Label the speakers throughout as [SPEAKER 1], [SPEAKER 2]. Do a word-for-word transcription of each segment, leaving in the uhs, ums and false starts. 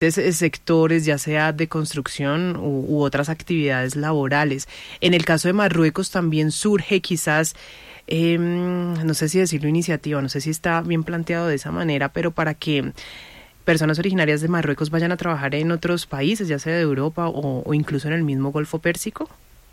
[SPEAKER 1] sectores, ya sea de construcción u, u otras actividades laborales. En el caso de Marruecos también surge quizás, eh, no sé si decirlo iniciativa, no sé si está bien planteado de esa manera, pero para que personas originarias de Marruecos vayan a trabajar en otros países, ya sea de Europa o, o incluso en el mismo Golfo Pérsico.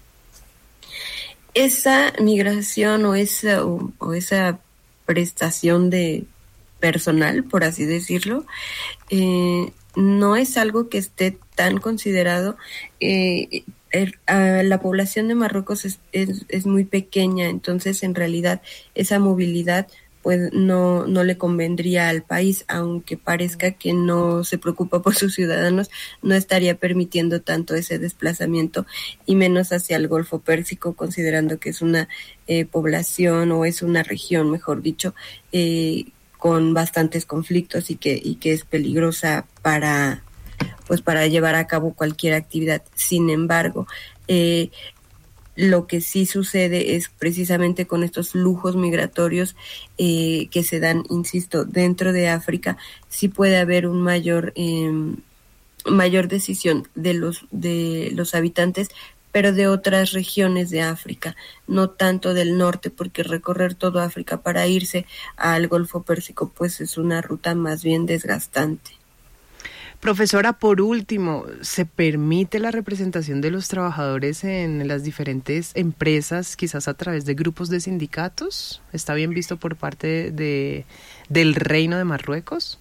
[SPEAKER 2] Esa migración o esa, o, o esa prestación de personal, por así decirlo, eh, no es algo que esté tan considerado. Eh, er, a la población de Marruecos es, es, es muy pequeña, entonces en realidad esa movilidad pues no, no le convendría al país, aunque parezca que no se preocupa por sus ciudadanos, no estaría permitiendo tanto ese desplazamiento y menos hacia el Golfo Pérsico, considerando que es una eh, población o es una región, mejor dicho, eh, con bastantes conflictos y que, y que es peligrosa para, pues para llevar a cabo cualquier actividad. Sin embargo, eh, lo que sí sucede es precisamente con estos flujos migratorios eh, que se dan, insisto, dentro de África, sí puede haber un mayor eh, mayor decisión de los de los habitantes, pero de otras regiones de África, no tanto del norte, porque recorrer todo África para irse al Golfo Pérsico pues es una ruta más bien desgastante.
[SPEAKER 1] Profesora, por último, ¿se permite la representación de los trabajadores en las diferentes empresas, quizás a través de grupos de sindicatos? ¿Está bien visto por parte de, del Reino de Marruecos?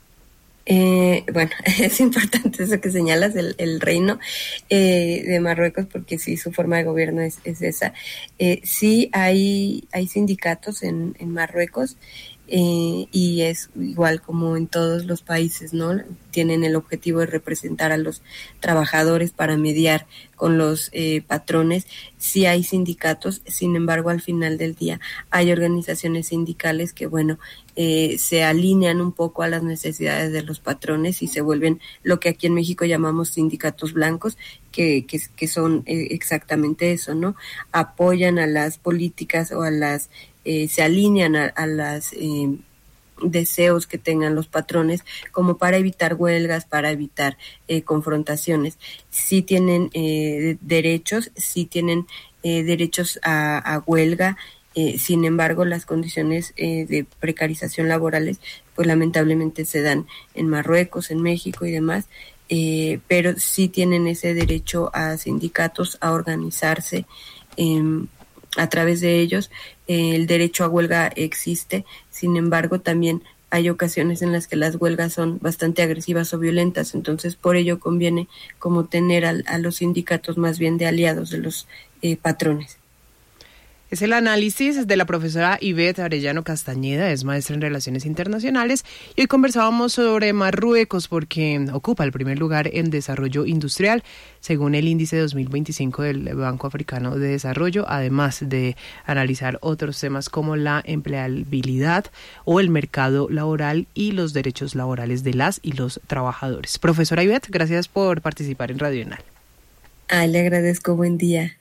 [SPEAKER 2] Eh, bueno, es importante eso que señalas, el, el Reino eh, de Marruecos, porque sí, su forma de gobierno es, es esa. Eh, sí hay, hay sindicatos en, en Marruecos. Eh, y es igual como en todos los países, ¿no? Tienen el objetivo de representar a los trabajadores para mediar con los eh, patrones. Sí hay sindicatos, sin embargo, al final del día hay organizaciones sindicales que, bueno, eh, se alinean un poco a las necesidades de los patrones y se vuelven lo que aquí en México llamamos sindicatos blancos, que, que, que son eh, exactamente eso, ¿no? Apoyan a las políticas o a las Eh, se alinean a, a los eh, deseos que tengan los patrones como para evitar huelgas, para evitar eh, confrontaciones. Sí tienen eh, derechos, sí tienen eh, derechos a, a huelga, eh, sin embargo las condiciones eh, de precarización laborales pues lamentablemente se dan en Marruecos, en México y demás, eh, pero sí tienen ese derecho a sindicatos, a organizarse eh, a través de ellos. Eh, el derecho a huelga existe, sin embargo también hay ocasiones en las que las huelgas son bastante agresivas o violentas, entonces por ello conviene como tener a, a los sindicatos más bien de aliados de los eh, patrones.
[SPEAKER 1] Es el análisis de la profesora Ivette Arellano Castañeda, es maestra en Relaciones Internacionales, y hoy conversábamos sobre Marruecos porque ocupa el primer lugar en desarrollo industrial, según el índice dos mil veinticinco del Banco Africano de Desarrollo, además de analizar otros temas como la empleabilidad o el mercado laboral y los derechos laborales de las y los trabajadores. Profesora Ivette, gracias por participar en Radio UNAL.
[SPEAKER 2] Ah, le agradezco, buen día.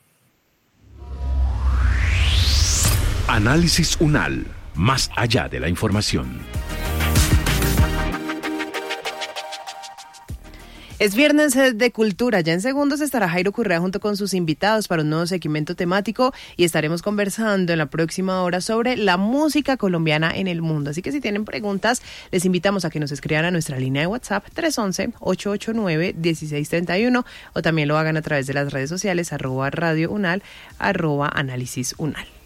[SPEAKER 3] Análisis UNAL, más allá de la información.
[SPEAKER 1] Es viernes de Cultura. Ya en segundos estará Jairo Correa junto con sus invitados para un nuevo segmento temático y estaremos conversando en la próxima hora sobre la música colombiana en el mundo. Así que si tienen preguntas, les invitamos a que nos escriban a nuestra línea de WhatsApp tres once, ocho ocho nueve, dieciséis treinta y uno o también lo hagan a través de las redes sociales arroba Radio UNAL, arroba Análisis UNAL.